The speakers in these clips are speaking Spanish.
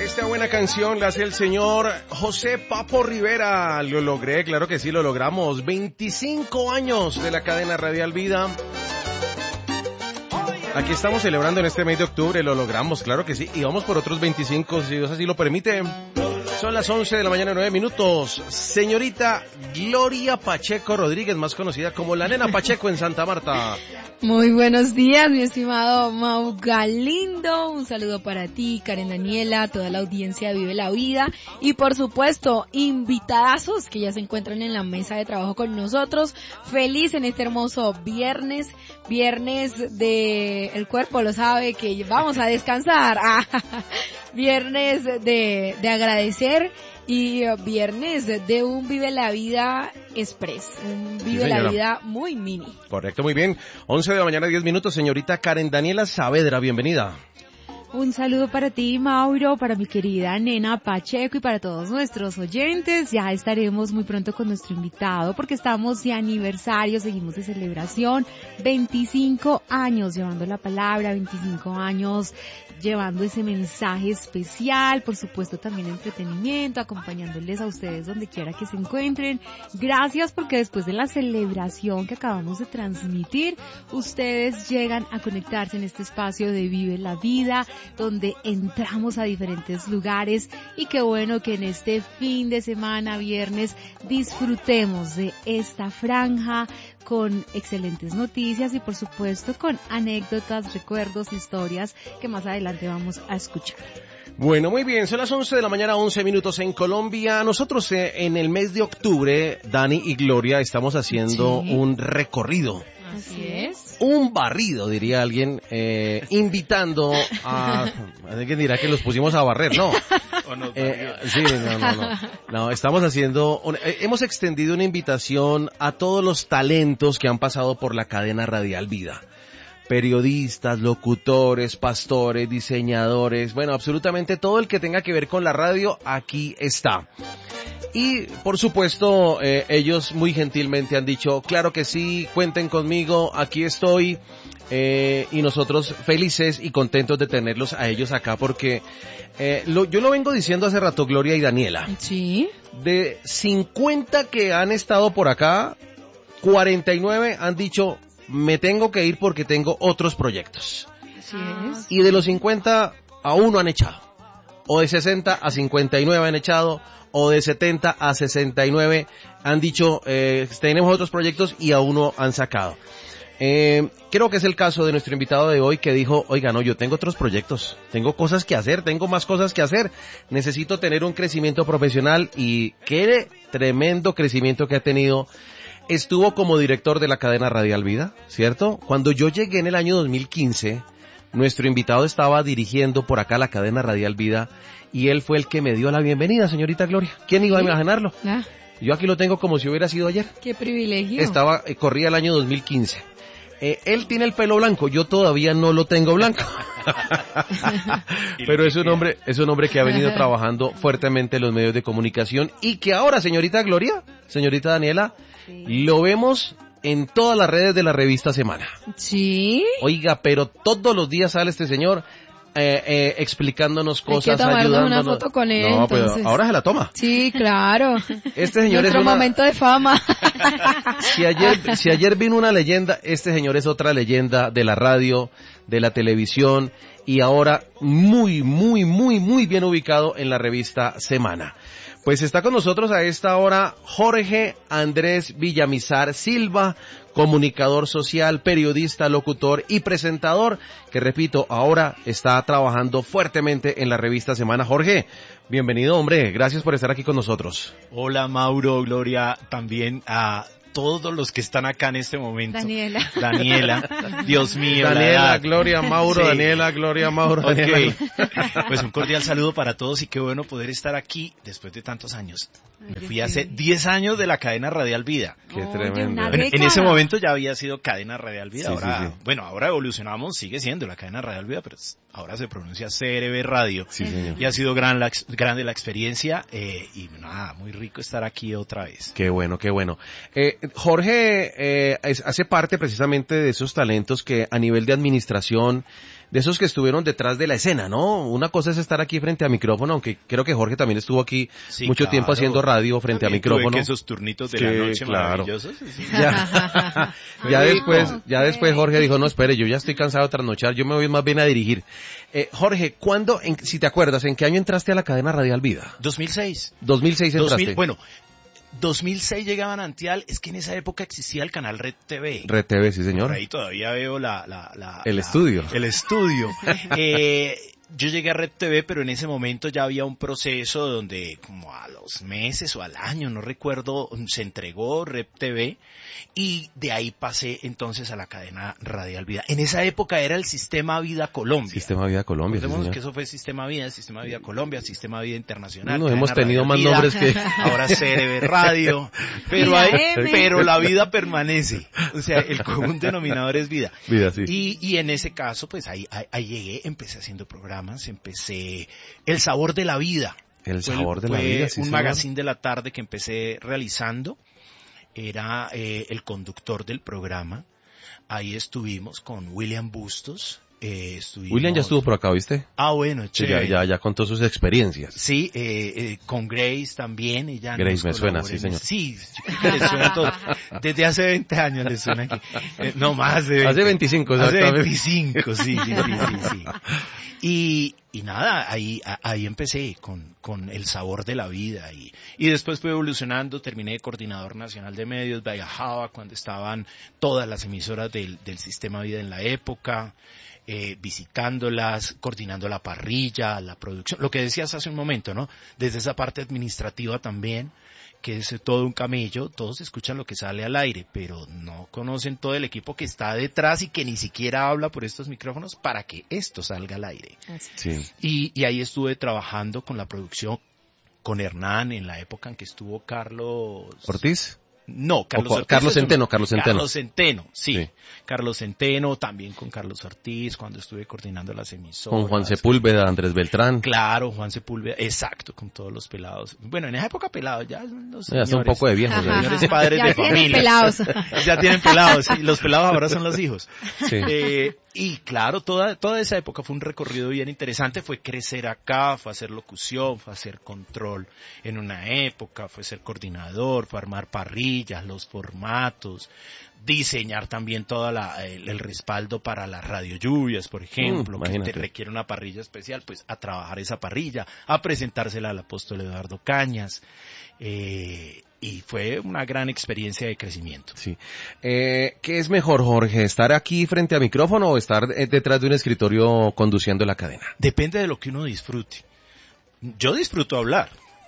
Esta buena canción la hace el señor José Papo Rivera. Lo logré, claro que sí, lo logramos. 25 años de la cadena Radial Vida. Aquí estamos celebrando en este mes de octubre, lo logramos, claro que sí. Y vamos por otros 25, si Dios así lo permite. Son las 11 de la mañana, 9 minutos. Señorita Gloria Pacheco Rodríguez, más conocida como la Nena Pacheco en Santa Marta. Muy buenos días, mi estimado Mau Galindo. Un saludo para ti, Karen Daniela, toda la audiencia de Vive la Vida. Y por supuesto, invitadazos que ya se encuentran en la mesa de trabajo con nosotros. Feliz en este hermoso viernes de el cuerpo lo sabe que vamos a descansar. Viernes de agradecer y viernes de un Vive la Vida Express, un Vive la Vida muy mini. Correcto, muy bien. 11 de la mañana, 10 minutos. Señorita Karen Daniela Saavedra, bienvenida. Un saludo para ti, Mauro, para mi querida Nena Pacheco y para todos nuestros oyentes. Ya estaremos muy pronto con nuestro invitado porque estamos de aniversario, seguimos de celebración. 25 años llevando la palabra, 25 años llevando ese mensaje especial, por supuesto también entretenimiento, acompañándoles a ustedes donde quiera que se encuentren. Gracias porque después de la celebración que acabamos de transmitir, ustedes llegan a conectarse en este espacio de Vive la Vida, donde entramos a diferentes lugares y qué bueno que en este fin de semana, viernes, disfrutemos de esta franja con excelentes noticias y por supuesto con anécdotas, recuerdos, historias que más adelante vamos a escuchar. Bueno, muy bien, son las 11 de la mañana, 11 minutos en Colombia. Nosotros en el mes de octubre, Dani y Gloria, estamos haciendo un recorrido. Así es. Un barrido, diría alguien, invitando a... Alguien dirá que los pusimos a barrer, no. Sí, no, estamos haciendo... hemos extendido una invitación a todos los talentos que han pasado por la cadena Radial Vida. Periodistas, locutores, pastores, diseñadores, bueno, absolutamente todo el que tenga que ver con la radio, aquí está. Y, por supuesto, ellos muy gentilmente han dicho, claro que sí, cuenten conmigo, aquí estoy, y nosotros felices y contentos de tenerlos a ellos acá, porque yo lo vengo diciendo hace rato, Gloria y Daniela. Sí. De 50 que han estado por acá, 49 han dicho, me tengo que ir porque tengo otros proyectos. Así es. Y de los 50, a uno han echado. O de 60 a 59 han echado, o de 70 a 69 han dicho, tenemos otros proyectos y a uno han sacado. Creo que es el caso de nuestro invitado de hoy que dijo, oiga, no, yo tengo otros proyectos, tengo cosas que hacer, tengo más cosas que hacer, necesito tener un crecimiento profesional y qué tremendo crecimiento que ha tenido. Estuvo como director de la cadena Radial Vida, ¿cierto? Cuando yo llegué en el año 2015, nuestro invitado estaba dirigiendo por acá la cadena Radial Vida y él fue el que me dio la bienvenida, señorita Gloria. ¿Quién iba a imaginarlo? Yo aquí lo tengo como si hubiera sido ayer. ¡Qué privilegio! Corría el año 2015. Él tiene el pelo blanco, yo todavía no lo tengo blanco. Pero es un hombre que ha venido trabajando fuertemente en los medios de comunicación y que ahora, señorita Gloria, señorita Daniela, lo vemos en todas las redes de la revista Semana. Sí. Oiga, pero todos los días sale este señor explicándonos cosas, ayudándonos. Hay que tomarnos ayudándonos. una foto con él. No, entonces. pero ahora se la toma. Sí, claro. Este señor Nuestro momento de fama. Si ayer vino una leyenda, este señor es otra leyenda de la radio, de la televisión y ahora muy bien ubicado en la revista Semana. Pues está con nosotros a esta hora Jorge Andrés Villamizar Silva, comunicador social, periodista, locutor y presentador, que repito, ahora está trabajando fuertemente en la revista Semana. Jorge, bienvenido, hombre, gracias por estar aquí con nosotros. Hola Mauro, Gloria, también a todos los que están acá en este momento. Daniela, Dios mío. Daniela, Gloria, Mauro, sí. Daniela, Gloria, Mauro, Daniela. Pues un cordial saludo para todos y qué bueno poder estar aquí después de tantos años. Me fui hace 10 años de la cadena Radial Vida. Qué tremendo. En ese momento ya había sido cadena Radial Vida. Sí, ahora, sí. Bueno, ahora evolucionamos, sigue siendo la cadena Radial Vida, pero ahora se pronuncia CRB Radio. Sí, señor. Y ha sido grande la experiencia y nada, muy rico estar aquí otra vez. Qué bueno, qué bueno. Jorge hace parte precisamente de esos talentos que a nivel de administración, de esos que estuvieron detrás de la escena, ¿no? Una cosa es estar aquí frente a micrófono, aunque creo que Jorge también estuvo aquí mucho tiempo haciendo radio frente a micrófono. Que esos turnitos de la noche maravillosos. Sí. Ya después Jorge dijo, no, espere, yo ya estoy cansado de trasnochar, yo me voy más bien a dirigir. Jorge, ¿cuándo, si te acuerdas, en qué año entraste a la cadena Radial Vida? 2006. 2006 entraste. 2006 llegaba a Nantial, es que en esa época existía el canal Red TV. Red TV, sí señor. Por ahí todavía veo el estudio. El estudio. Yo llegué a Red TV, pero en ese momento ya había un proceso donde como a los meses o al año, no recuerdo, se entregó Red TV y de ahí pasé entonces a la cadena Radial Vida. En esa época era el Sistema Vida Colombia. Sistema Vida Colombia, sí, señor. Que eso fue Sistema Vida Colombia, Sistema Vida Internacional. No, hemos tenido más nombres que... Ahora CRB Radio, pero la vida permanece. O sea, el común denominador es vida. Vida, sí. Y en ese caso, pues ahí llegué, empecé haciendo programas, empecé El Sabor de la Vida. El Sabor de la Vida, sí, un señor. magazine de la tarde que empecé realizando. Era el conductor del programa. Ahí estuvimos con William Bustos. William ya estuvo por acá, ¿viste? Ah, bueno, chévere. Ya contó sus experiencias. Sí, con Grace también. Ella Grace me suena, sí, señor. Sí, le suena todo. Desde hace 20 años le suena aquí. No más de 20. Hace 25, exactamente. Hace 25, sí. Y nada, ahí empecé con El Sabor de la Vida y después fui evolucionando, terminé de coordinador nacional de medios, viajaba cuando estaban todas las emisoras del Sistema Vida en la época, visitándolas, coordinando la parrilla, la producción, lo que decías hace un momento, ¿no? Desde esa parte administrativa también, que es todo un camello, todos escuchan lo que sale al aire, pero no conocen todo el equipo que está detrás y que ni siquiera habla por estos micrófonos para que esto salga al aire. Sí. Y ahí estuve trabajando con la producción, con Hernán, en la época en que estuvo Carlos... ¿Ortiz? No, Carlos Centeno. Carlos Centeno, sí. Carlos Centeno, también con Carlos Ortiz, cuando estuve coordinando las emisoras. Con Juan Sepúlveda, Andrés Beltrán. Claro, Juan Sepúlveda, exacto, con todos los pelados. Bueno, en esa época pelados, ya los señores. Ya son un poco de viejos. Señores padres de familia. Pelados. Ya tienen pelados, sí, los pelados ahora son los hijos. Sí. Y claro, toda esa época fue un recorrido bien interesante, fue crecer acá, fue hacer locución, fue hacer control en una época, fue ser coordinador, fue armar parrillas, los formatos, diseñar también todo el respaldo para las radiolluvias, por ejemplo, que te requiere una parrilla especial, pues a trabajar esa parrilla, a presentársela al apóstol Eduardo Cañas, y fue una gran experiencia de crecimiento. Sí. ¿Qué es mejor, Jorge? ¿Estar aquí frente a micrófono o estar detrás de un escritorio conduciendo la cadena? Depende de lo que uno disfrute. Yo disfruto hablar.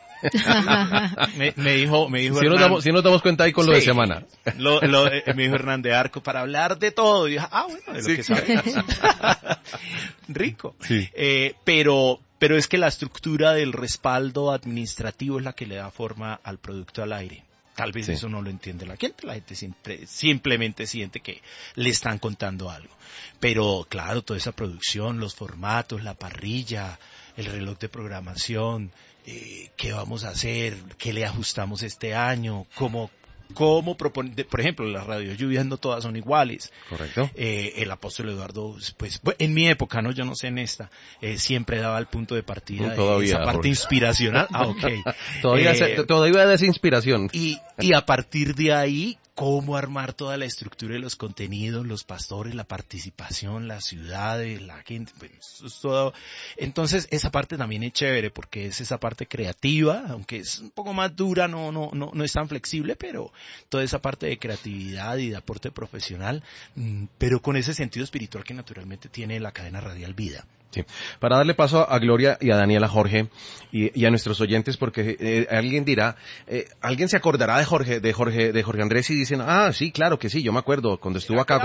me dijo si nos damos cuenta ahí con lo de semana. Me dijo Hernán de Arco, para hablar de todo. Y dije, bueno, de lo que sabemos. Rico. Sí. Pero es que la estructura del respaldo administrativo es la que le da forma al producto al aire. Tal vez eso no lo entiende la gente simplemente siente que le están contando algo. Pero claro, toda esa producción, los formatos, la parrilla, el reloj de programación, qué vamos a hacer, qué le ajustamos este año, cómo proponer, por ejemplo, las radiolluvias no todas son iguales. Correcto. El apóstol Eduardo, pues, en mi época, no, yo no sé en esta, siempre daba el punto de partida de esa parte inspiracional. Todavía da esa inspiración. Y a partir de ahí, cómo armar toda la estructura de los contenidos, los pastores, la participación, las ciudades, la gente, pues, eso es todo. Entonces, esa parte también es chévere porque es esa parte creativa, aunque es un poco más dura, no es tan flexible, pero toda esa parte de creatividad y de aporte profesional, pero con ese sentido espiritual que naturalmente tiene la cadena Radial Vida. Sí. Para darle paso a Gloria y a Daniela, Jorge, y a nuestros oyentes, porque alguien dirá, alguien se acordará de Jorge Andrés y dicen, sí, claro que sí, yo me acuerdo cuando estuvo acá.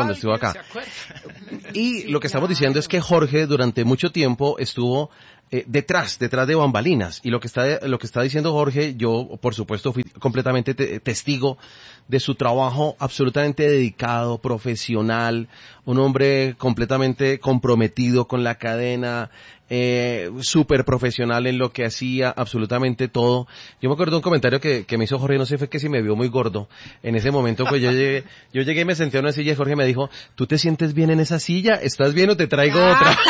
Y lo que estamos diciendo es que Jorge durante mucho tiempo estuvo detrás de bambalinas, y lo que está diciendo Jorge, yo por supuesto fui completamente testigo de su trabajo absolutamente dedicado, profesional, un hombre completamente comprometido con la cadena, súper profesional en lo que hacía, absolutamente todo. Yo me acuerdo de un comentario que me hizo Jorge, no sé, fue que si me vio muy gordo. En ese momento, pues yo llegué y me senté en una silla y Jorge me dijo, ¿tú te sientes bien en esa silla? ¿Estás bien o te traigo otra?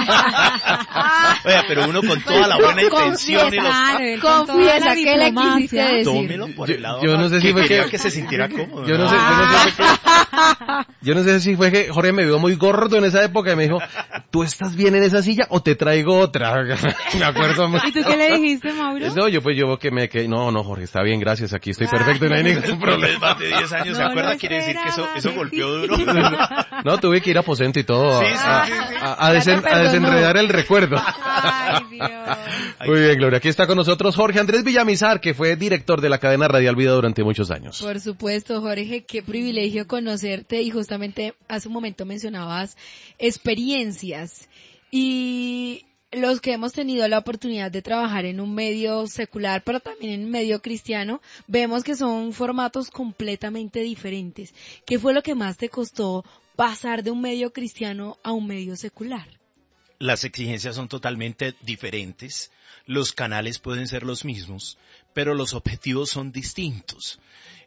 Oiga, pero uno con toda la buena intención y los... Confiesa que le quisiste decir. Tómelo por el lado. Yo no sé si fue que se sintiera cómodo. Yo no sé si fue que Jorge me vio muy gordo en esa época y me dijo, ¿tú estás bien en esa silla o te traigo otra? Me acuerdo mucho. ¿Y tú qué le dijiste, Mauro? No, yo no, Jorge, está bien, gracias, aquí estoy perfecto, no hay ningún problema. Más de 10 años, ¿se acuerda? Quiere decir que eso golpeó duro. No, tuve que ir a aposento y todo a desenredar el recuerdo. Ay, Dios. Muy bien, Gloria. Aquí está con nosotros Jorge Andrés Villamizar, que fue director de la cadena Radial Vida durante muchos años. Por supuesto, Jorge, qué privilegio conocerte, y justamente hace un momento mencionabas experiencias, y los que hemos tenido la oportunidad de trabajar en un medio secular, pero también en un medio cristiano, vemos que son formatos completamente diferentes. ¿Qué fue lo que más te costó pasar de un medio cristiano a un medio secular? Las exigencias son totalmente diferentes, los canales pueden ser los mismos, pero los objetivos son distintos.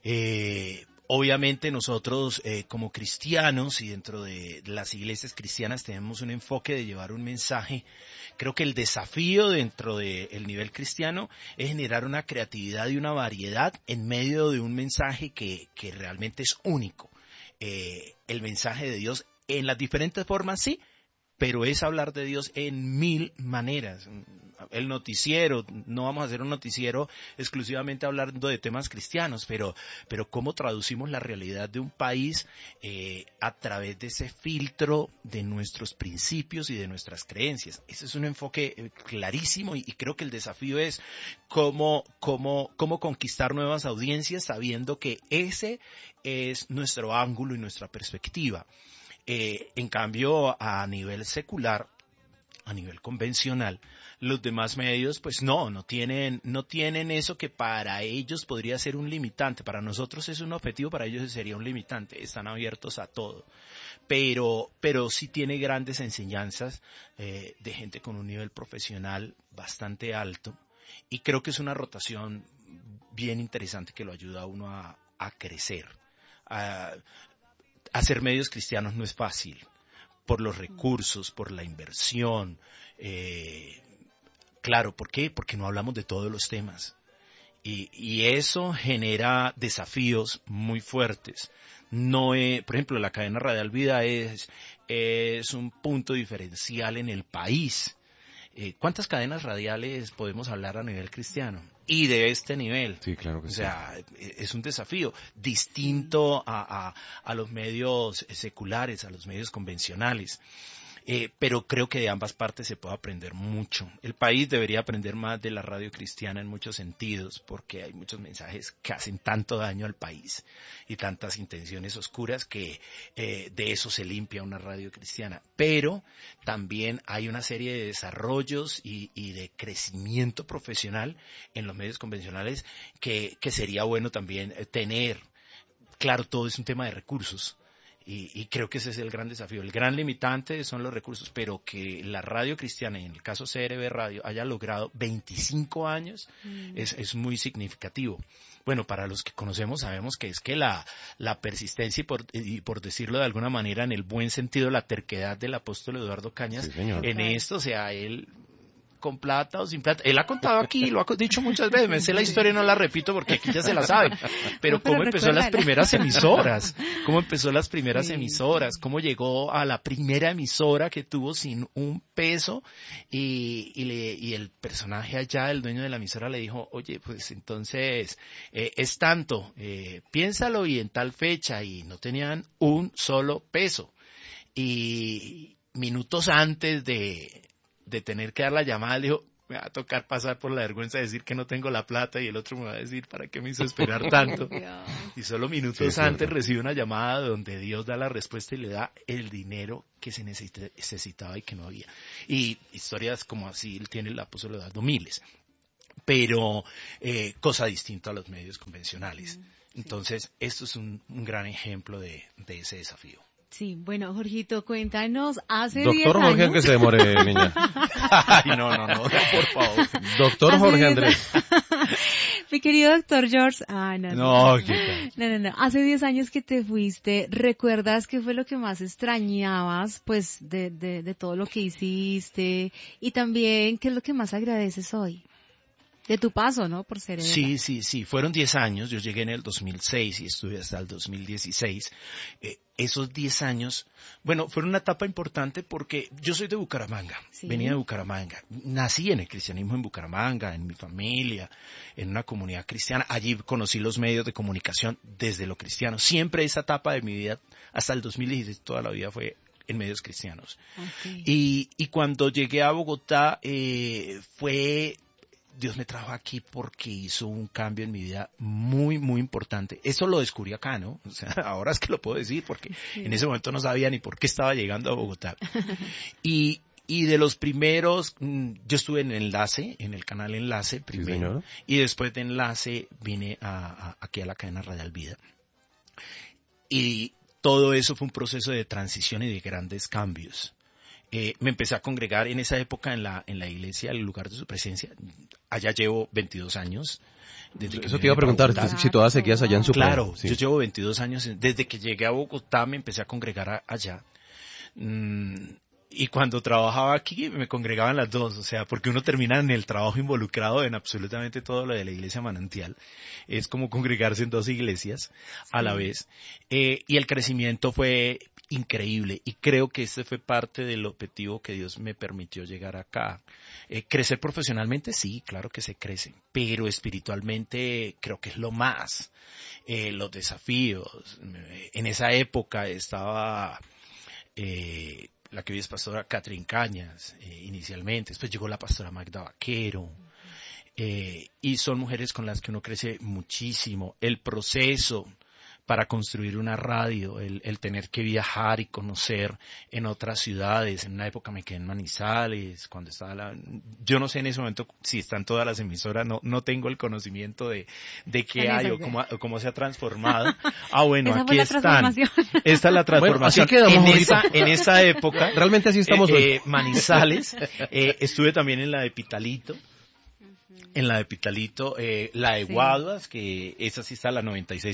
Obviamente nosotros como cristianos y dentro de las iglesias cristianas tenemos un enfoque de llevar un mensaje. Creo que el desafío dentro del nivel cristiano es generar una creatividad y una variedad en medio de un mensaje que realmente es único. El mensaje de Dios en las diferentes formas, sí, pero es hablar de Dios en 1000 maneras. El noticiero, no vamos a hacer un noticiero exclusivamente hablando de temas cristianos, pero cómo traducimos la realidad de un país a través de ese filtro de nuestros principios y de nuestras creencias. Ese es un enfoque clarísimo y creo que el desafío es cómo conquistar nuevas audiencias sabiendo que ese es nuestro ángulo y nuestra perspectiva. En cambio, a nivel secular, a nivel convencional, los demás medios pues no tienen eso que para ellos podría ser un limitante. Para nosotros es un objetivo, para ellos sería un limitante. Están abiertos a todo. Pero sí tiene grandes enseñanzas de gente con un nivel profesional bastante alto. Y creo que es una rotación bien interesante que lo ayuda a uno a crecer. Hacer medios cristianos no es fácil, por los recursos, por la inversión. Claro, ¿por qué? Porque no hablamos de todos los temas. Y eso genera desafíos muy fuertes. Por ejemplo, la cadena Radial Vida es un punto diferencial en el país. ¿Cuántas cadenas radiales podemos hablar a nivel cristiano? Y de este nivel. Sí, claro que sí. O sea, es un desafío distinto a los medios seculares, a los medios convencionales. Pero creo que de ambas partes se puede aprender mucho. El país debería aprender más de la radio cristiana en muchos sentidos, porque hay muchos mensajes que hacen tanto daño al país y tantas intenciones oscuras que de eso se limpia una radio cristiana. Pero también hay una serie de desarrollos y de crecimiento profesional en los medios convencionales que sería bueno también tener. Claro, todo es un tema de recursos. Y creo que ese es el gran desafío. El gran limitante son los recursos, pero que la radio cristiana, y en el caso CRB Radio, haya logrado 25 años es muy significativo. Bueno, para los que conocemos sabemos que es que la persistencia y por decirlo de alguna manera en el buen sentido, la terquedad del apóstol Eduardo Cañas, sí, en esto, o sea, él con plata o sin plata. Él ha contado aquí, lo ha dicho muchas veces, me sé la historia y no la repito porque aquí ya se la saben, pero cómo empezó las primeras emisoras, cómo llegó a la primera emisora que tuvo sin un peso y el personaje allá, el dueño de la emisora le dijo, oye, pues entonces es tanto, piénsalo y en tal fecha, y no tenían un solo peso. Y minutos antes de tener que dar la llamada, le dijo, me va a tocar pasar por la vergüenza de decir que no tengo la plata, y el otro me va a decir, ¿para qué me hizo esperar tanto? Y solo minutos antes recibe una llamada donde Dios da la respuesta y le da el dinero que se necesitaba y que no había. Y historias como así tiene el apóstol Eduardo miles. Pero cosa distinta a los medios convencionales. Entonces, esto es un gran ejemplo de ese desafío. Sí, bueno, Jorgito, cuéntanos, hace 10 años... Doctor Jorge, aunque se demore, niña. Ay, no, por favor. Doctor Jorge Andrés. Mi querido doctor George... No. Hace 10 años que te fuiste, ¿recuerdas qué fue lo que más extrañabas, pues, de todo lo que hiciste? Y también, ¿qué es lo que más agradeces hoy? De tu paso, ¿no? Por ser Sí. Fueron 10 años. Yo llegué en el 2006 y estuve hasta el 2016. Esos 10 años, bueno, fueron una etapa importante porque yo soy de Bucaramanga. Sí. Venía de Bucaramanga. Nací en el cristianismo en Bucaramanga, en mi familia, en una comunidad cristiana. Allí conocí los medios de comunicación desde lo cristiano. Siempre esa etapa de mi vida, hasta el 2016, toda la vida fue en medios cristianos. Okay. Y cuando llegué a Bogotá, Dios me trajo aquí porque hizo un cambio en mi vida muy, muy importante. Eso lo descubrí acá, ¿no? O sea, ahora es que lo puedo decir porque en ese momento no sabía ni por qué estaba llegando a Bogotá. Y de los primeros, yo estuve en Enlace, en el canal Enlace primero, y después de Enlace vine aquí a la cadena Radial Vida. Y todo eso fue un proceso de transición y de grandes cambios. Me empecé a congregar en esa época en la iglesia, el lugar de su presencia. Allá llevo 22 años. Eso te iba a preguntar, si todavía seguías allá en su Claro, sí. Yo llevo 22 años. Desde que llegué a Bogotá me empecé a congregar allá. Y cuando trabajaba aquí me congregaban las dos, o sea, porque uno termina en el trabajo involucrado en absolutamente todo lo de la iglesia Manantial. Es como congregarse en dos iglesias a la vez. Y el crecimiento fue increíble y creo que este fue parte del objetivo que Dios me permitió llegar acá. Crecer profesionalmente, sí, claro que se crece, pero espiritualmente creo que es lo más. Los desafíos. En esa época estaba la que hoy es pastora Catherine Cañas, inicialmente, después llegó la pastora Magda Vaquero, y son mujeres con las que uno crece muchísimo. El proceso para construir una radio, el tener que viajar y conocer en otras ciudades. En una época me quedé en Manizales, cuando estaba yo no sé en ese momento si están todas las emisoras, no tengo el conocimiento de qué hay o cómo se ha transformado. Bueno, aquí están. Esta es la transformación. Bueno, en esa época, realmente así estamos hoy. Manizales, estuve también en la de Pitalito. En la de Pitalito, la de Guaduas, que esa sí está a la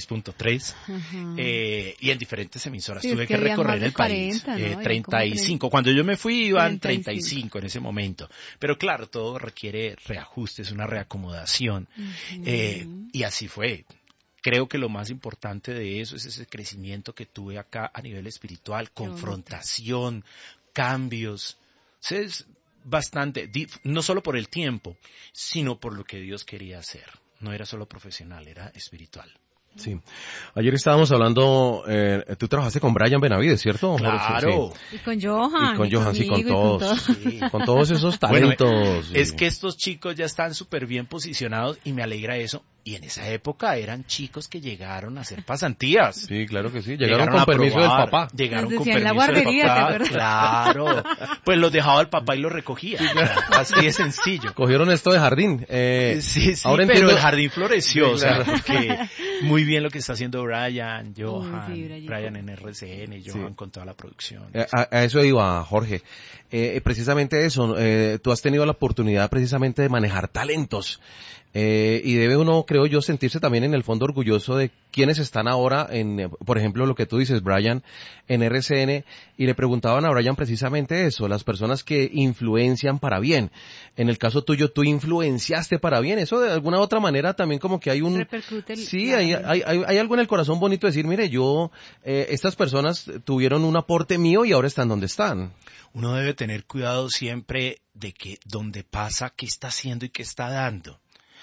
96.3, y en diferentes emisoras. Tuve que recorrer el 40, país, ¿no? 35. Cuando yo me fui iban 35 en ese momento. Pero claro, todo requiere reajustes, una reacomodación. Y así fue. Creo que lo más importante de eso es ese crecimiento que tuve acá a nivel espiritual, confrontación, cambios. Entonces, bastante, no solo por el tiempo, sino por lo que Dios quería hacer. No era solo profesional, era espiritual. Sí. Ayer estábamos hablando, tú trabajaste con Brian Benavides, ¿cierto? Claro. Sí. Y con Johan. Y con Johan, sí, con todos. Sí. Con todos esos talentos. Bueno, es que estos chicos ya están súper bien posicionados y me alegra eso. Y en esa época eran chicos que llegaron a hacer pasantías. Sí, claro que sí. Llegaron con permiso del papá. Llegaron con permiso la guardería, del papá. Claro. Pues los dejaba el papá y los recogía. Sí, claro. Así de sencillo. Cogieron esto de jardín. Sí, ahora pero entiendo... el jardín floreció. Sí, claro. O sea, porque muy bien lo que está haciendo Brian, Johan, Brian en RCN, Johan con toda la producción. A eso iba, Jorge. Precisamente eso. Tú has tenido la oportunidad precisamente de manejar talentos. Y debe uno, creo yo, sentirse también en el fondo orgulloso de quienes están ahora por ejemplo, lo que tú dices, Brian, en RCN, y le preguntaban a Brian precisamente eso, las personas que influencian para bien. En el caso tuyo, tú influenciaste para bien, eso de alguna u otra manera también como que hay un... Sí, hay algo en el corazón bonito de decir, mire, estas personas tuvieron un aporte mío y ahora están donde están. Uno debe tener cuidado siempre de que donde pasa, qué está haciendo y qué está dando.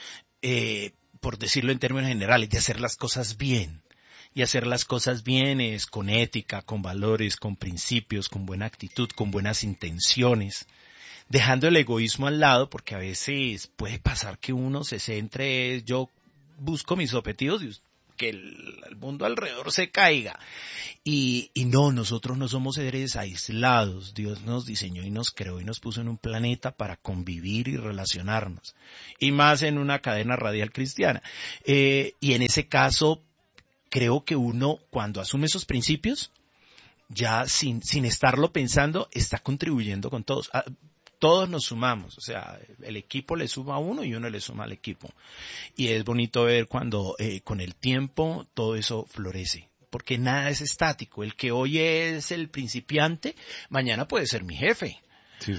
Por decirlo en términos generales, de hacer las cosas bien. Y hacer las cosas bien es con ética, con valores, con principios, con buena actitud, con buenas intenciones. Dejando el egoísmo al lado, porque a veces puede pasar que uno se centre, yo busco mis objetivos y que el mundo alrededor se caiga. Y no, nosotros no somos seres aislados. Dios nos diseñó y nos creó y nos puso en un planeta para convivir y relacionarnos. Y más en una cadena radial cristiana. Y en ese caso, creo que uno, cuando asume esos principios, ya sin estarlo pensando, está contribuyendo con todos. Todos nos sumamos, o sea, el equipo le suma a uno y uno le suma al equipo. Y es bonito ver cuando con el tiempo todo eso florece, porque nada es estático. El que hoy es el principiante, mañana puede ser mi jefe. Sí,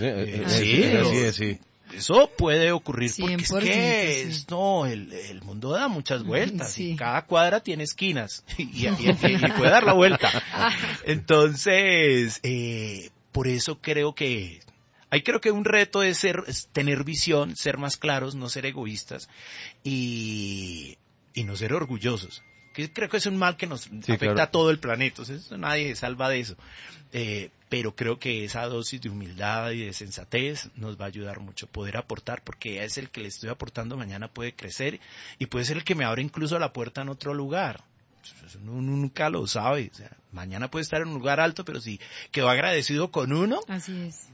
sí. Eso puede ocurrir porque es que sí. el mundo da muchas vueltas, sí. y cada cuadra tiene esquinas y puede dar la vuelta. Entonces, por eso creo que un reto es tener visión, ser más claros, no ser egoístas y no ser orgullosos. Que creo que es un mal que nos afecta a todo el planeta. O sea, nadie se salva de eso. Pero creo que esa dosis de humildad y de sensatez nos va a ayudar mucho poder aportar, porque es el que le estoy aportando mañana puede crecer y puede ser el que me abre incluso la puerta en otro lugar. Uno nunca lo sabe. O sea, mañana puede estar en un lugar alto, pero si quedó agradecido con uno. Así es.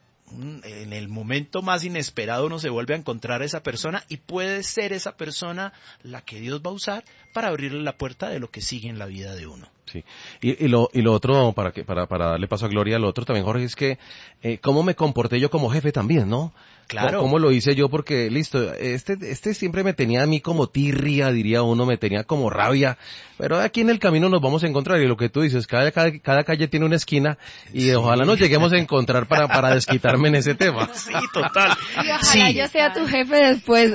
En el momento más inesperado uno se vuelve a encontrar a esa persona y puede ser esa persona la que Dios va a usar para abrirle la puerta de lo que sigue en la vida de uno. Sí. Y lo otro, para darle paso a Gloria, lo otro también, Jorge, es que cómo me comporté yo como jefe también, ¿no? Claro. ¿Cómo lo hice yo? Porque, listo, este siempre me tenía a mí como tirria, diría uno, me tenía como rabia, pero aquí en el camino nos vamos a encontrar, y lo que tú dices, cada calle tiene una esquina, y sí. Ojalá nos lleguemos a encontrar para desquitarme en ese tema. Sí, total. Y ojalá yo sea tu jefe después.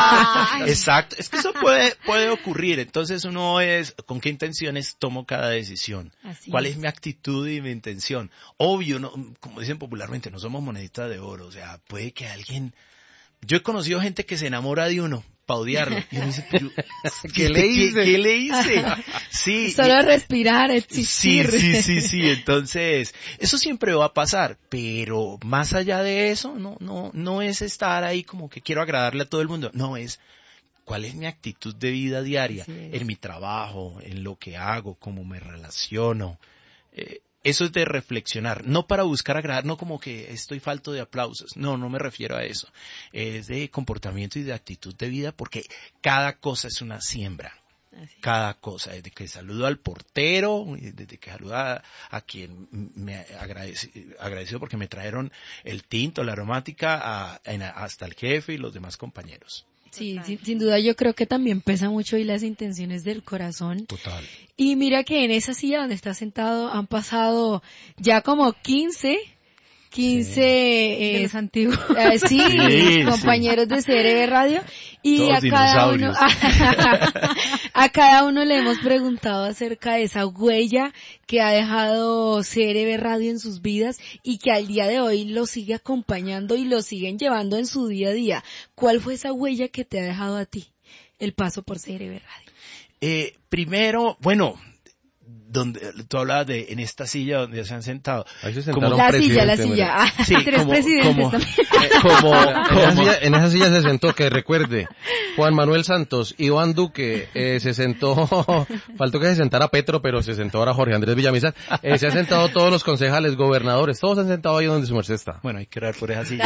Exacto, es que eso puede ocurrir. Entonces uno es, ¿con qué intenciones tomo cada decisión? ¿Cuál es mi actitud y mi intención? Obvio, no, como dicen popularmente, no somos moneditas de oro, o sea, puede que alguien... Yo he conocido gente que se enamora de uno para odiarlo. Y uno dice, pero, ¿qué le hice? Sí. Solo respirar, existir. Sí. Entonces, eso siempre va a pasar, pero más allá de eso, no es estar ahí como que quiero agradarle a todo el mundo. No, es cuál es mi actitud de vida diaria, en mi trabajo, en lo que hago, cómo me relaciono. Eso es de reflexionar, no para buscar agradar, no como que estoy falto de aplausos, no me refiero a eso. Es de comportamiento y de actitud de vida, porque cada cosa es una siembra. Cada cosa, desde que saludo al portero, desde que saludo a quien me agradecido porque me trajeron el tinto, la aromática, hasta el jefe y los demás compañeros. Sí, sin duda yo creo que también pesa mucho y las intenciones del corazón. Total. Y mira que en esa silla donde estás sentado han pasado ya como 15 de los antiguos. Compañeros de CRB Radio, y todos a cada uno le hemos preguntado acerca de esa huella que ha dejado CRB Radio en sus vidas y que al día de hoy lo sigue acompañando y lo siguen llevando en su día a día. ¿Cuál fue esa huella que te ha dejado a ti el paso por CRB Radio? Primero, bueno, donde tú hablabas de en esta silla donde se han sentado. Ahí se sentaron la silla. Sí, tres presidentes en esa silla se sentó, que recuerde, Juan Manuel Santos, Iván Duque, se sentó, faltó que se sentara Petro, pero se sentó ahora Jorge Andrés Villamizar, se han sentado todos los concejales, gobernadores, todos se han sentado ahí donde su merced está. Bueno, hay que orar por esa silla.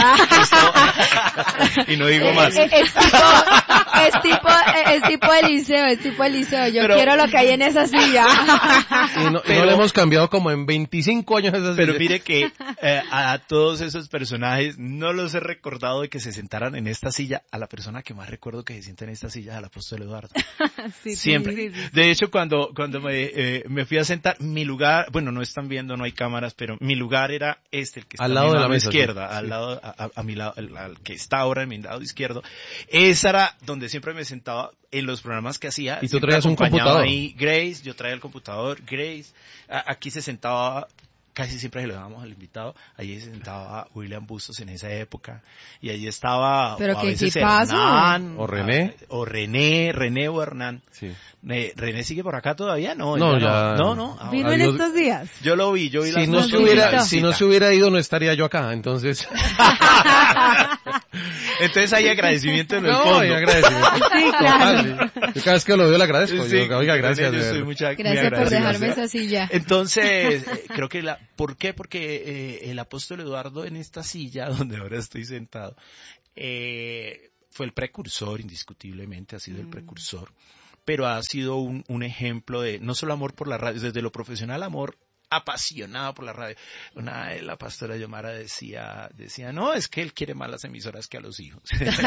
Y no digo más. Es tipo Eliseo, yo quiero lo que hay en esa silla. Y no le hemos cambiado como en 25 años esas Pero sillas. mire que a todos esos personajes no los he recordado de que se sentaran en esta silla. A la persona que más recuerdo que se sienta en esta silla es al apóstol Eduardo. Siempre. Sí. De hecho, cuando me fui a sentar, mi lugar, bueno, no están viendo, no hay cámaras, pero mi lugar era el que está al lado a mi de la mesa, izquierda, sí. Al lado, a mi lado, al que está ahora en mi lado izquierdo. Esa era donde siempre me sentaba en los programas que hacía. ¿Y tú traías un computador? Ahí Grace, yo traía el computador, Grace. Aquí se sentaba, casi siempre se lo dábamos al invitado, allí se sentaba William Bustos en esa época, y allí estaba ¿pero a veces Hernán, o René, René o Hernán. Sí. ¿René sigue por acá todavía? No. ¿Vino en estos días? Yo lo vi, si no se hubiera ido, no estaría yo acá, entonces. Entonces hay agradecimiento en el fondo. Hay agradecimiento. Sí, claro. Yo cada vez que lo veo le agradezco. Sí, oiga, gracias. Gracias por dejarme esa silla. Entonces, creo que ¿por qué? Porque el apóstol Eduardo en esta silla donde ahora estoy sentado, fue el precursor, indiscutiblemente ha sido el precursor, pero ha sido un ejemplo de no solo amor por la radio, desde lo profesional amor apasionado por la radio. Una vez la pastora Yomara decía, no, es que él quiere más las emisoras que a los hijos.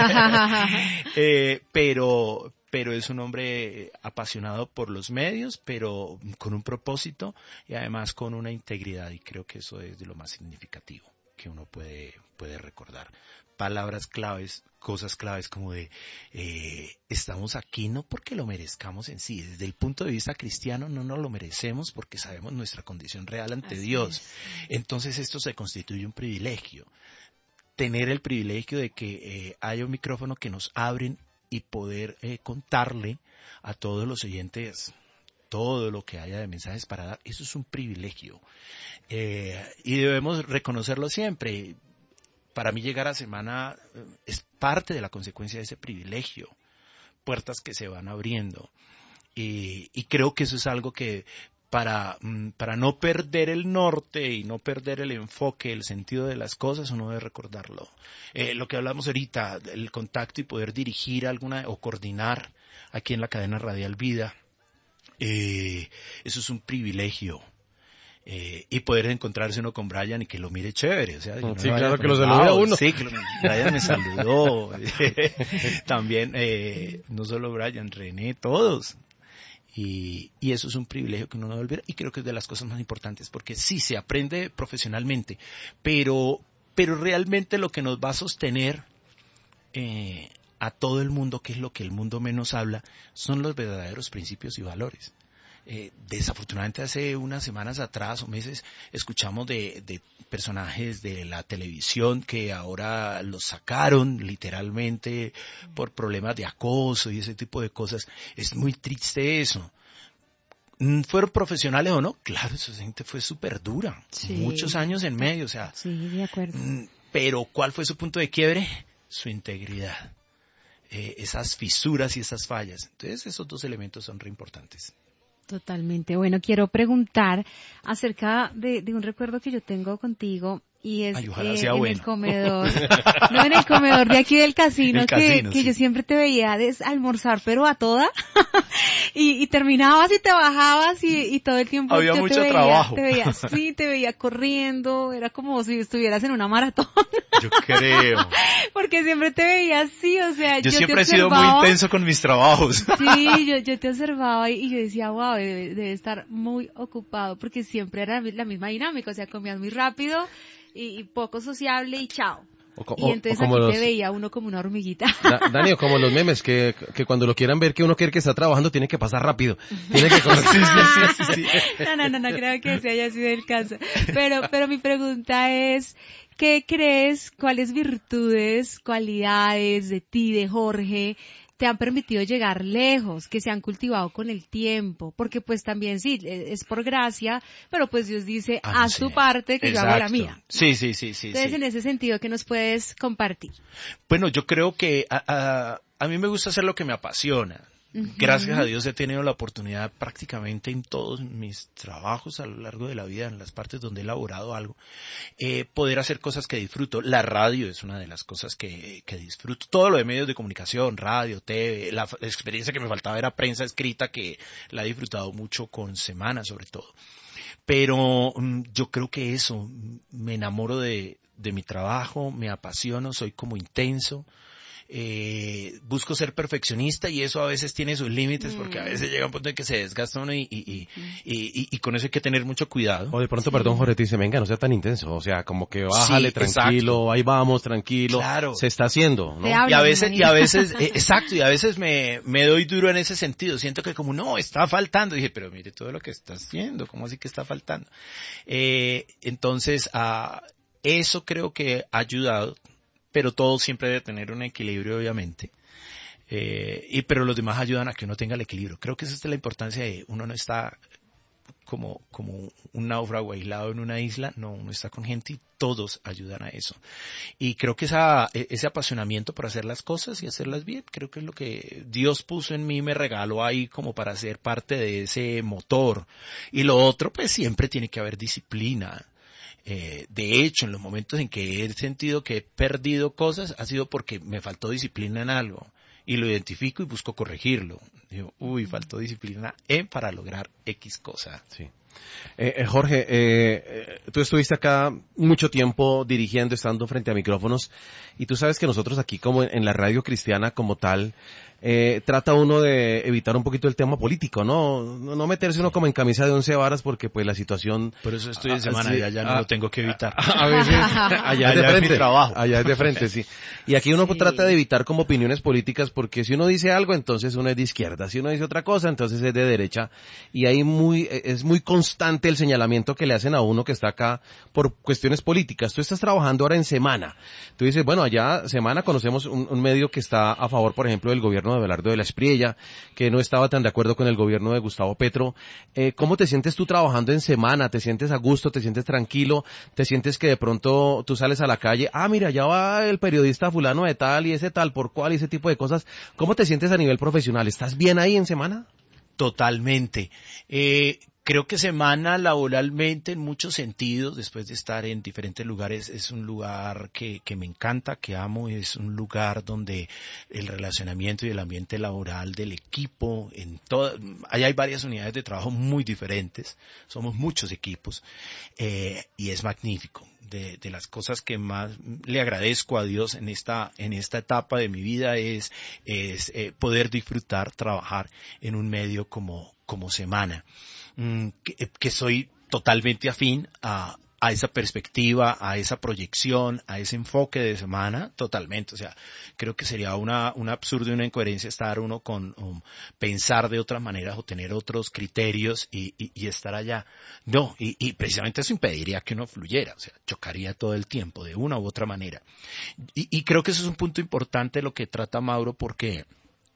Pero es un hombre apasionado por los medios, pero con un propósito y además con una integridad, y creo que eso es de lo más significativo que uno puede recordar. Palabras claves, cosas claves como de estamos aquí no porque lo merezcamos en sí, desde el punto de vista cristiano no nos lo merecemos porque sabemos nuestra condición real ante Dios. Entonces esto se constituye un privilegio. Tener el privilegio de que haya un micrófono que nos abren y poder contarle a todos los oyentes todo lo que haya de mensajes para dar, eso es un privilegio. Y debemos reconocerlo siempre. Para mí llegar a semana es parte de la consecuencia de ese privilegio, puertas que se van abriendo. Y creo que eso es algo que para no perder el norte y no perder el enfoque, el sentido de las cosas, uno debe recordarlo. Lo que hablamos ahorita, el contacto y poder dirigir o coordinar aquí en la cadena Radial Vida, eso es un privilegio. Y poder encontrarse uno con Brian y que lo mire chévere, o sea, sí, claro, que lo salude a uno. Sí, Brian me saludó. También, no solo Brian, René, todos. Y eso es un privilegio que uno no debe olvidar, y creo que es de las cosas más importantes, porque sí, se aprende profesionalmente, pero realmente lo que nos va a sostener a todo el mundo, que es lo que el mundo menos habla, son los verdaderos principios y valores. Desafortunadamente hace unas semanas atrás o meses escuchamos de personajes de la televisión que ahora los sacaron literalmente por problemas de acoso y ese tipo de cosas. Es muy triste eso. ¿Fueron profesionales o no? Claro, esa gente fue súper dura. Sí. Muchos años en medio, o sea. Sí, de acuerdo. Pero ¿cuál fue su punto de quiebre? Su integridad. Esas fisuras y esas fallas. Entonces esos dos elementos son re importantes. Totalmente. Bueno, quiero preguntar acerca de un recuerdo que yo tengo contigo, y es el comedor, no, en el comedor de aquí del casino, que sí. Yo siempre te veía almorzar, pero a toda, y terminabas y te bajabas y todo el tiempo había mucho trabajo. Te veía corriendo, era como si estuvieras en una maratón. Yo creo. Porque siempre te veía así, o sea, yo siempre he sido muy intenso con mis trabajos. Sí, yo te observaba y yo decía, wow, debe estar muy ocupado, porque siempre era la misma dinámica, o sea, comías muy rápido y poco sociable y chao. Y entonces aquí te veía uno como una hormiguita. Dani, como los memes, que cuando lo quieran ver que uno quiere que está trabajando, tiene que pasar rápido. Tiene que correr. Sí. No creo que ese haya sido el caso. Pero mi pregunta es, ¿qué crees, cuáles virtudes, cualidades de ti, de Jorge, te han permitido llegar lejos, que se han cultivado con el tiempo? Porque pues también sí, es por gracia, pero pues Dios dice, haz tu parte, que yo hago la mía. Sí. Entonces, en ese sentido, ¿qué nos puedes compartir? Bueno, yo creo que a mí me gusta hacer lo que me apasiona. Uh-huh. Gracias a Dios he tenido la oportunidad prácticamente en todos mis trabajos a lo largo de la vida, en las partes donde he elaborado algo, poder hacer cosas que disfruto. La radio es una de las cosas que disfruto. Todo lo de medios de comunicación, radio, TV, la experiencia que me faltaba era prensa escrita, que la he disfrutado mucho con Semana sobre todo. Pero yo creo que eso, me enamoro de mi trabajo, me apasiono, soy como intenso. Busco ser perfeccionista, y eso a veces tiene sus límites, porque a veces llega un punto en que se desgasta uno y con eso hay que tener mucho cuidado. O de pronto, perdón, Jorge, te dice, venga, no sea tan intenso, o sea, como que bájale, tranquilo, exacto. Ahí vamos, tranquilo, claro. Se está haciendo, ¿no? Y a veces, exacto, y a veces me doy duro en ese sentido, siento que como, no, está faltando, y dije, pero mire todo lo que está haciendo, ¿cómo así que está faltando? Entonces, eso creo que ha ayudado, pero todo siempre debe tener un equilibrio, obviamente. Pero los demás ayudan a que uno tenga el equilibrio. Creo que esa es la importancia de uno no está como un náufrago aislado en una isla, no, uno está con gente y todos ayudan a eso. Y creo que ese apasionamiento por hacer las cosas y hacerlas bien, creo que es lo que Dios puso en mí, me regaló ahí como para ser parte de ese motor. Y lo otro, pues siempre tiene que haber disciplina. De hecho, en los momentos en que he sentido que he perdido cosas, ha sido porque me faltó disciplina en algo, y lo identifico y busco corregirlo. Digo, faltó disciplina para lograr X cosa. Sí. Jorge, tú estuviste acá mucho tiempo dirigiendo, estando frente a micrófonos, y tú sabes que nosotros aquí, como en la radio cristiana como tal, trata uno de evitar un poquito el tema político, no meterse uno como en camisa de 11 varas, porque pues la situación... Por eso estoy en semana, ya no lo tengo que evitar. A veces, allá es de frente, mi trabajo. Allá es de frente, sí. Y aquí uno trata de evitar como opiniones políticas, porque si uno dice algo, entonces uno es de izquierda, si uno dice otra cosa, entonces es de derecha, y ahí es muy constante el señalamiento que le hacen a uno que está acá por cuestiones políticas. Tú estás trabajando ahora en Semana. Tú dices, bueno, allá Semana conocemos un medio que está a favor, por ejemplo, del gobierno de Abelardo de la Espriella, que no estaba tan de acuerdo con el gobierno de Gustavo Petro. ¿Cómo te sientes tú trabajando en Semana? ¿Te sientes a gusto? ¿Te sientes tranquilo? ¿Te sientes que de pronto tú sales a la calle? Mira, ya va el periodista fulano de tal y ese tal por cual y ese tipo de cosas. ¿Cómo te sientes a nivel profesional? ¿Estás bien ahí en Semana? Totalmente. Creo que Semana laboralmente en muchos sentidos, después de estar en diferentes lugares, es un lugar que me encanta, que amo, es un lugar donde el relacionamiento y el ambiente laboral del equipo, ahí hay varias unidades de trabajo muy diferentes, somos muchos equipos, y es magnífico. De las cosas que más le agradezco a Dios en esta etapa de mi vida es poder disfrutar, trabajar en un medio como Semana. Que soy totalmente afín a esa perspectiva, a esa proyección, a ese enfoque de Semana, totalmente. O sea, creo que sería un absurdo y una incoherencia estar uno con pensar de otras maneras o tener otros criterios y estar allá. No, y precisamente eso impediría que uno fluyera, o sea, chocaría todo el tiempo de una u otra manera. Y creo que eso es un punto importante lo que trata Mauro, porque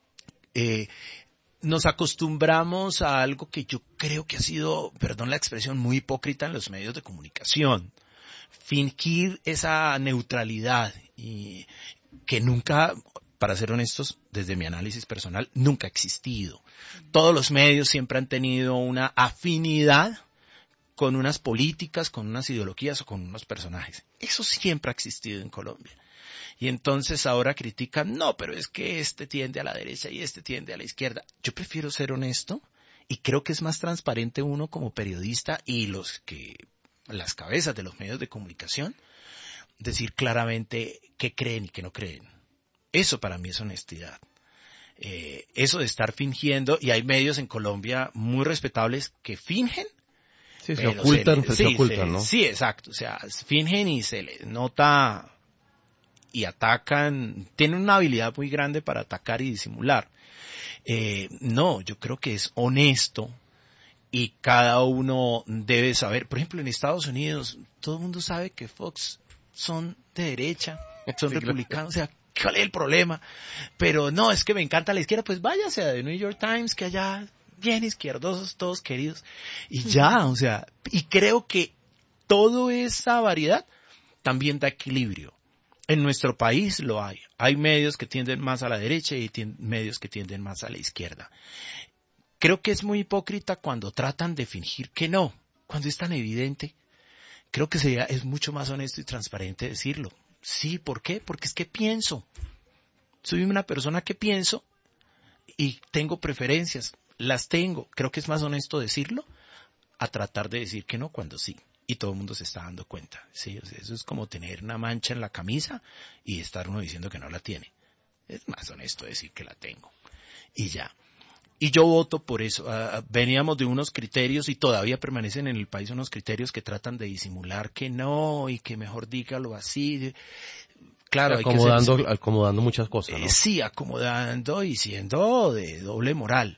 nos acostumbramos a algo que yo creo que ha sido, perdón la expresión, muy hipócrita en los medios de comunicación. Fingir esa neutralidad y que nunca, para ser honestos, desde mi análisis personal, nunca ha existido. Todos los medios siempre han tenido una afinidad con unas políticas, con unas ideologías o con unos personajes. Eso siempre ha existido en Colombia. Y entonces ahora critican, no, pero es que este tiende a la derecha y este tiende a la izquierda. Yo prefiero ser honesto y creo que es más transparente uno como periodista y las cabezas de los medios de comunicación, decir claramente qué creen y qué no creen. Eso para mí es honestidad. Eso de estar fingiendo, y hay medios en Colombia muy respetables que fingen. Sí, se ocultan, ¿no? Sí, exacto. O sea, fingen y se les nota y atacan, tienen una habilidad muy grande para atacar y disimular. No, yo creo que es honesto y cada uno debe saber. Por ejemplo, en Estados Unidos, todo el mundo sabe que Fox son de derecha, son republicanos, o sea, ¿cuál es el problema? Pero no, es que me encanta la izquierda, pues váyase a The New York Times, que allá bien izquierdosos, todos queridos, y ya, o sea, y creo que toda esa variedad también da equilibrio. En nuestro país lo hay. Hay medios que tienden más a la derecha y medios que tienden más a la izquierda. Creo que es muy hipócrita cuando tratan de fingir que no, cuando es tan evidente. Creo que es mucho más honesto y transparente decirlo. Sí, ¿por qué? Porque es que pienso. Soy una persona que pienso y tengo preferencias. Las tengo. Creo que es más honesto decirlo a tratar de decir que no cuando sí. Y todo el mundo se está dando cuenta, ¿sí? O sea, eso es como tener una mancha en la camisa y estar uno diciendo que no la tiene. Es más honesto decir que la tengo. Y ya. Y yo voto por eso. Veníamos de unos criterios y todavía permanecen en el país unos criterios que tratan de disimular que no y que mejor dígalo así. Claro, acomodando muchas cosas, ¿no? Sí, acomodando y siendo de doble moral.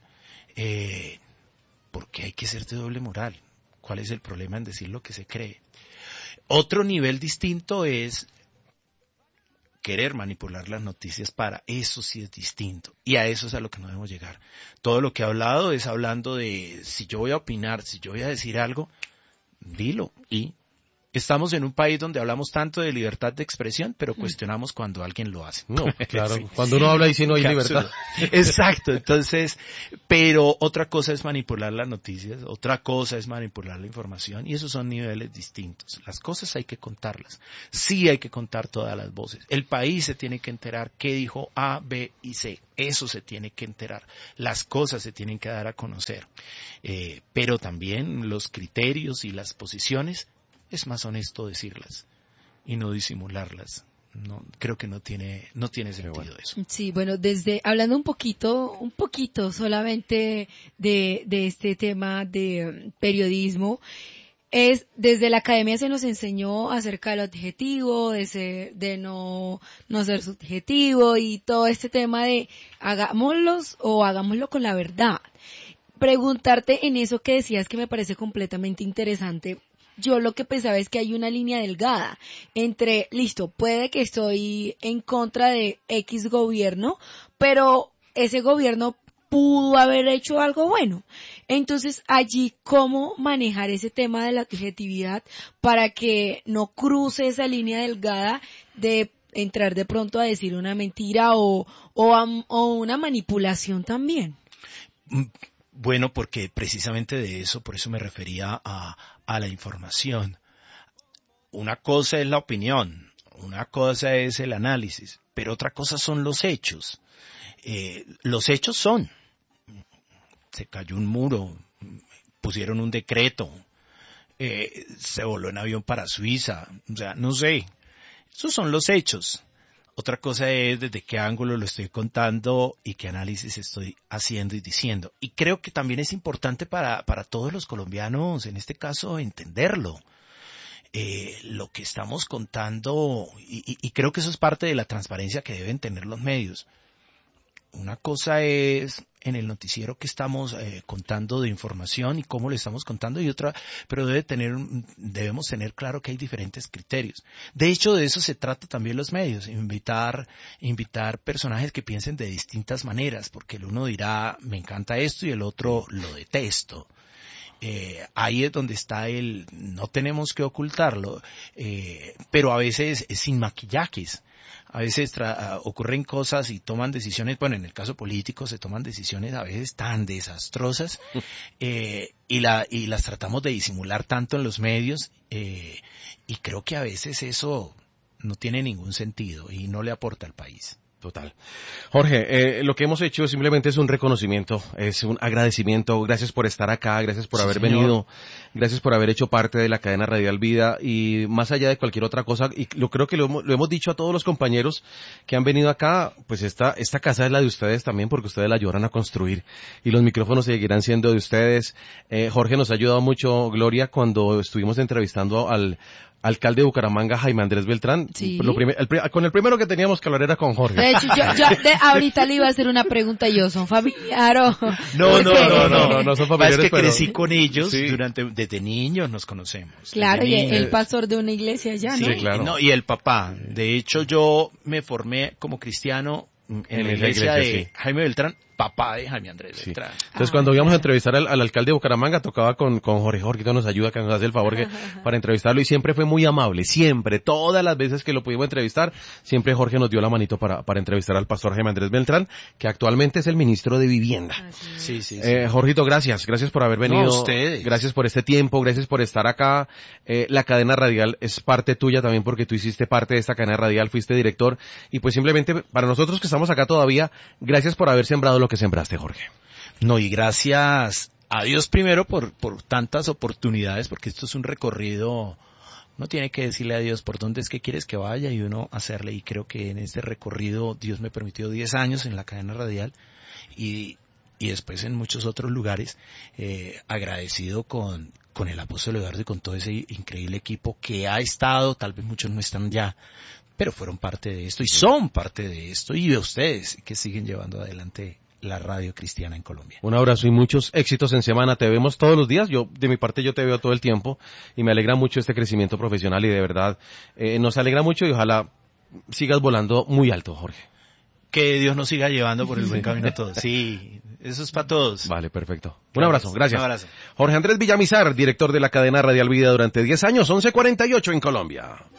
¿Por qué hay que ser de doble moral? ¿Cuál es el problema en decir lo que se cree? Otro nivel distinto es querer manipular las noticias eso sí es distinto. Y a eso es a lo que no debemos llegar. Todo lo que he hablado es hablando de si yo voy a opinar, si yo voy a decir algo, dilo. Y Estamos en un país donde hablamos tanto de libertad de expresión, pero cuestionamos cuando alguien lo hace. No, claro. Sí. Cuando uno habla y si no hay libertad. Exacto. Entonces, pero otra cosa es manipular las noticias, otra cosa es manipular la información, y esos son niveles distintos. Las cosas hay que contarlas. Sí hay que contar todas las voces. El país se tiene que enterar qué dijo A, B y C. Eso se tiene que enterar. Las cosas se tienen que dar a conocer. Pero también los criterios y las posiciones, es más honesto decirlas y no disimularlas. No, creo que no tiene sentido eso. Sí, bueno, hablando un poquito solamente de este tema de periodismo, desde la academia se nos enseñó acerca del objetivo, de no ser subjetivo y todo este tema de hagámoslo con la verdad. Preguntarte en eso que decías que me parece completamente interesante. Yo lo que pensaba es que hay una línea delgada entre, listo, puede que estoy en contra de X gobierno, pero ese gobierno pudo haber hecho algo bueno. Entonces, allí, ¿cómo manejar ese tema de la objetividad para que no cruce esa línea delgada de entrar de pronto a decir una mentira o una manipulación también? Bueno, porque precisamente por eso me refería a la información. Una cosa es la opinión, una cosa es el análisis, pero otra cosa son los hechos. Los hechos son, se cayó un muro, pusieron un decreto, se voló en avión para Suiza, o sea, no sé, esos son los hechos. Otra cosa es desde qué ángulo lo estoy contando y qué análisis estoy haciendo y diciendo. Y creo que también es importante para todos los colombianos, en este caso, entenderlo. Lo que estamos contando, y creo que eso es parte de la transparencia que deben tener los medios. Una cosa es en el noticiero que estamos contando de información y cómo lo estamos contando, y otra, pero debemos tener claro que hay diferentes criterios. De hecho, de eso se trata también los medios, invitar personajes que piensen de distintas maneras, porque el uno dirá, me encanta esto, y el otro lo detesto. Ahí es donde está no tenemos que ocultarlo, pero a veces es sin maquillajes. A veces ocurren cosas y toman decisiones, bueno, en el caso político se toman decisiones a veces tan desastrosas y las tratamos de disimular tanto en los medios y creo que a veces eso no tiene ningún sentido y no le aporta al país. Total. Jorge, lo que hemos hecho simplemente es un reconocimiento, es un agradecimiento. Gracias por estar acá, gracias por haber venido, gracias por haber hecho parte de la cadena Radial Vida, y más allá de cualquier otra cosa, y creo que lo hemos dicho a todos los compañeros que han venido acá, pues esta casa es la de ustedes también, porque ustedes la ayudaron a construir y los micrófonos seguirán siendo de ustedes. Jorge nos ha ayudado mucho, Gloria, cuando estuvimos entrevistando al alcalde de Bucaramanga, Jaime Andrés Beltrán. Sí. Con el primero que teníamos que hablar era con Jorge. De hecho, yo ahorita le iba a hacer una pregunta yo, ¿son familiares? No son familiares. Es que crecí con ellos desde niños nos conocemos. Claro, y el pastor de una iglesia allá, ¿no? Sí, claro. No, y el papá. De hecho, yo me formé como cristiano en la iglesia de Jaime Beltrán, papá de Jaime Andrés Beltrán. Entonces, cuando íbamos a entrevistar al alcalde de Bucaramanga, tocaba con Jorge. Jorge nos ayuda, que nos hace el favor para entrevistarlo, y siempre fue muy amable, siempre, todas las veces que lo pudimos entrevistar, siempre Jorge nos dio la manito para entrevistar al pastor Jaime Andrés Beltrán, que actualmente es el ministro de Vivienda. Sí. Jorgito, gracias por haber venido. No, a ustedes. Gracias por este tiempo, gracias por estar acá. La cadena radial es parte tuya también, porque tú hiciste parte de esta cadena radial, fuiste director, y pues simplemente para nosotros que estamos acá todavía, gracias por haber sembrado lo que sembraste, Jorge. No, y gracias a Dios primero por tantas oportunidades, porque esto es un recorrido. Uno tiene que decirle a Dios por dónde es que quieres que vaya y uno hacerle, y creo que en este recorrido Dios me permitió 10 años en la cadena radial y después en muchos otros lugares, agradecido con el apóstol Eduardo y con todo ese increíble equipo que ha estado, tal vez muchos no están ya, pero fueron parte de esto y son parte de esto, y de ustedes que siguen llevando adelante la radio cristiana en Colombia. Un abrazo y muchos éxitos en semana. Te vemos todos los días. De mi parte, yo te veo todo el tiempo y me alegra mucho este crecimiento profesional, y de verdad nos alegra mucho, y ojalá sigas volando muy alto, Jorge. Que Dios nos siga llevando por el buen camino a todos. Sí, Eso es para todos. Vale, perfecto. Un abrazo, gracias. Un abrazo. Jorge Andrés Villamizar, director de la cadena Radial Vida durante 10 años, 11:48 en Colombia.